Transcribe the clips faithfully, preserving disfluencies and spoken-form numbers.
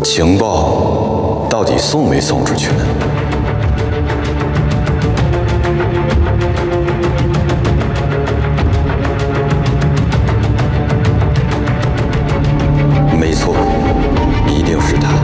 情报到底送没送出去呢？没错，一定是他。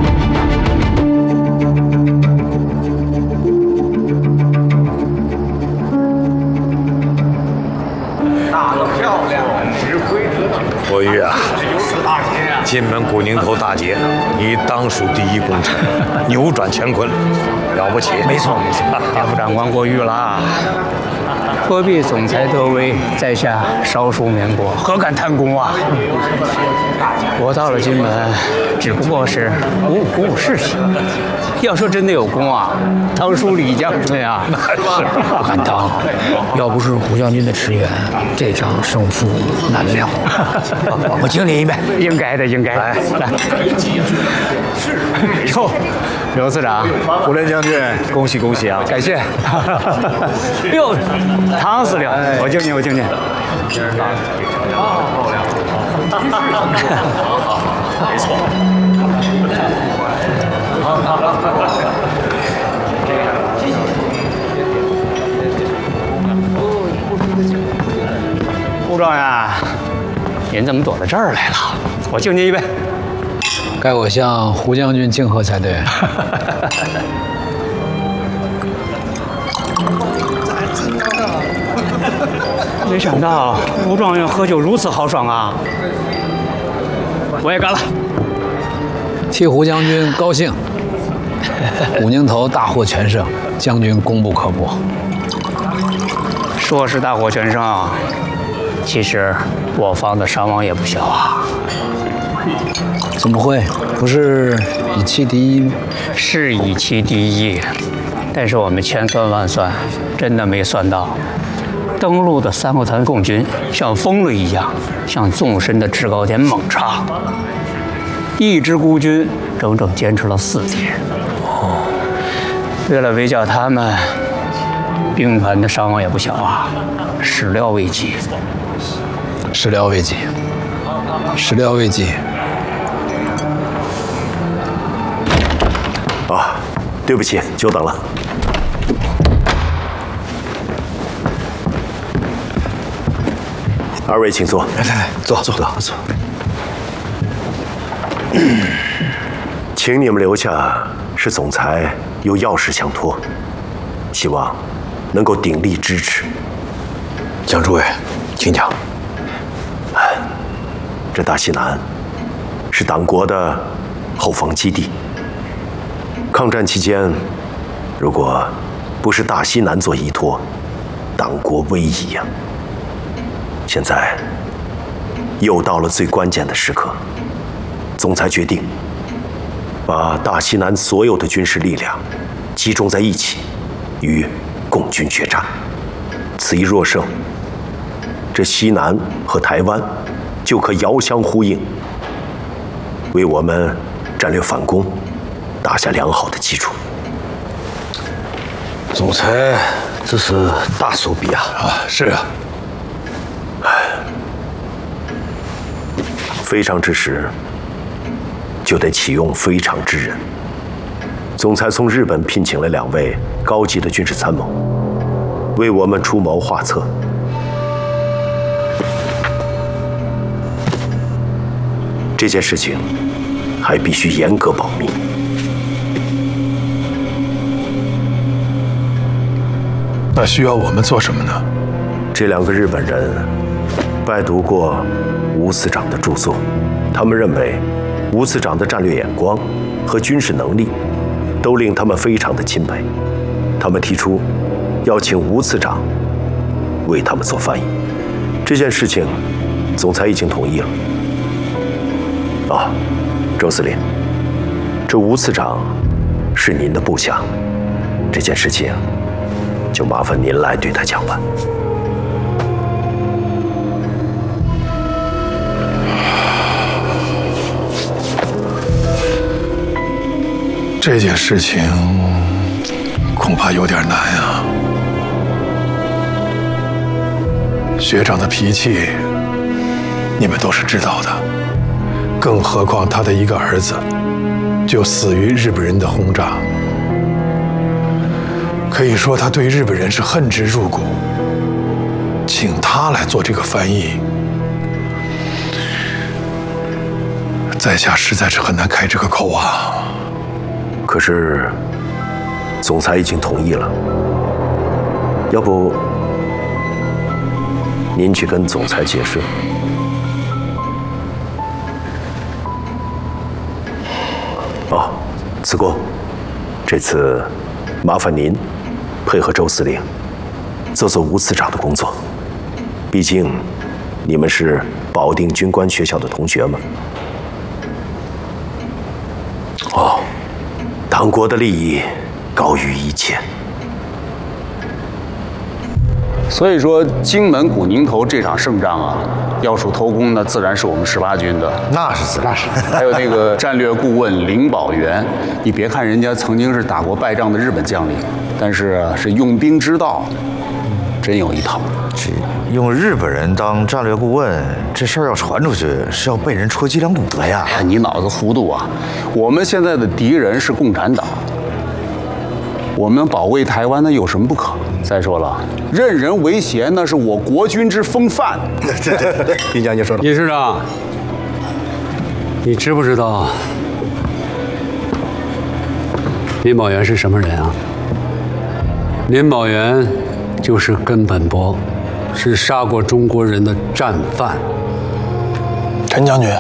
打得漂亮，指挥得当。 伯玉啊，金门古宁头大捷，你当属第一功臣，扭转乾坤，了不起！ 没错没错，大副长官过誉了。何必总裁得为，在下少数绵薄，何敢贪功啊？我到了金门，只不过是鼓舞鼓舞士气。要说真的有功啊，当属李将军啊， 不敢当。要不是胡将军的驰援，这场胜负难料。我敬你一杯。 应该的，应该的。来，来。哟，刘司长， 胡连将军，恭喜恭喜啊！ 感谢。哟，唐司令，我敬你，我敬你。 没错。 胡状元，您怎么躲到这儿来了？我敬您一杯。 该我向胡将军敬贺才对。 没想到胡状元喝酒如此豪爽啊！我也干了。 替胡将军高兴。古宁头大获全胜，将军功不可没。 说是大获全胜，其实我方的伤亡也不小啊。 怎么会？不是以期第一？ 是以期第一，但是我们千算万算，真的没算到，登陆的三个团共军像疯了一样，向纵深的制高点猛插。一支孤军整整坚持了四天。为了围剿他们，兵团的伤亡也不小啊，始料未及。 始料未及，始料未及。 啊，对不起，久等了。二位请坐。 来来来，坐坐坐坐。 请你们留下，是总裁有要事相托，希望能够鼎力支持。 蒋诸位，请讲。 这大西南是党国的后方基地。抗战期间，如果不是大西南做依托，党国危矣呀。现在又到了最关键的时刻，总裁决定把大西南所有的军事力量集中在一起，与共军决战。此役若胜，这西南和台湾就可遥相呼应，为我们战略反攻打下良好的基础。 总裁，这是大手笔啊！ 啊，是啊。非常之时，就得启用非常之人。总裁从日本聘请了两位高级的军事参谋，为我们出谋划策。这件事情还必须严格保密。 那需要我们做什么呢？ 这两个日本人拜读过吴司长的著作，他们认为吴司长的战略眼光和军事能力都令他们非常的钦佩。他们提出要请吴司长为他们做翻译。这件事情，总裁已经同意了。啊，周司令，这吴司长是您的部下，这件事情就麻烦您来对他讲吧。 这件事情恐怕有点难啊。学长的脾气，你们都是知道的，更何况他的一个儿子就死于日本人的轰炸。可以说他对日本人是恨之入骨。请他来做这个翻译，在下实在是很难开这个口啊。 可是，总裁已经同意了，要不您去跟总裁解释？哦，此过，这次麻烦您配合周司令做做吴次长的工作。毕竟，你们是保定军官学校的同学嘛。哦，党国的利益高于一切。 所以说，荆门古宁头这场胜仗啊，要数头功呢，自然是我们十八军的。 那是自然， 还有那个战略顾问林保元，你别看人家曾经是打过败仗的日本将领，但是是用兵之道，真有一套。 这用日本人当战略顾问，这事儿要传出去，是要被人戳脊梁骨的呀！ 哎，你脑子糊涂啊！我们现在的敌人是共产党，我们保卫台湾，那有什么不可？再说了，任人唯贤，那是我国军之风范。 对对对，林将军说的。 尹师长，你知不知道林保元是什么人啊？林保元就是根本博。是杀过中国人的战犯。 陈将军，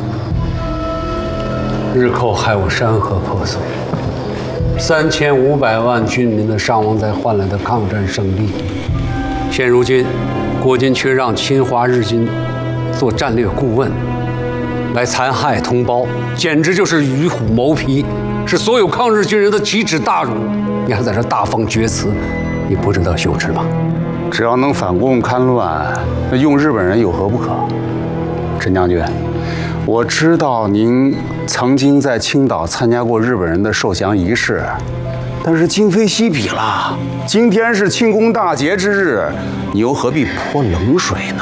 日寇害我山河破碎，三千五百万军民的伤亡才换来的抗战胜利。现如今，国军却让侵华日军做战略顾问，来残害同胞，简直就是与虎谋皮，是所有抗日军人的奇耻大辱。你还在这大放厥词，你不知道羞耻吗？ 只要能反共戡乱，那用日本人有何不可？陈将军，我知道您曾经在青岛参加过日本人的受降仪式，但是今非昔比了。今天是庆功大捷之日，你又何必泼冷水呢？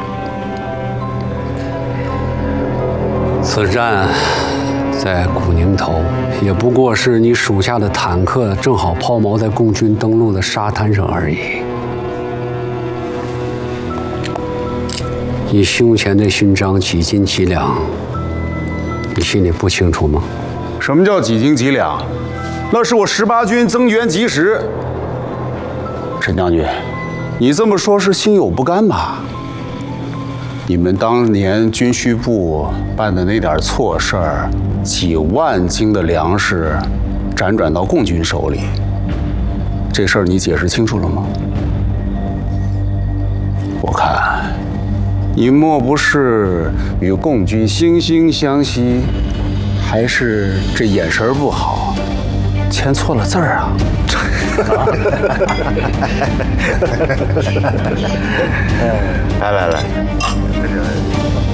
此战在古宁头，也不过是你属下的坦克正好抛锚在共军登陆的沙滩上而已。你胸前的勋章几斤几两，你心里不清楚吗？ 什么叫几斤几两？那是我十八军增援及时。陈将军，你这么说是心有不甘吧？你们当年军需部办的那点错事儿，几万斤的粮食辗转到共军手里，这事儿你解释清楚了吗？我看你莫不是与共军惺惺相惜，还是这眼神不好，签错了字儿啊？ 来来来。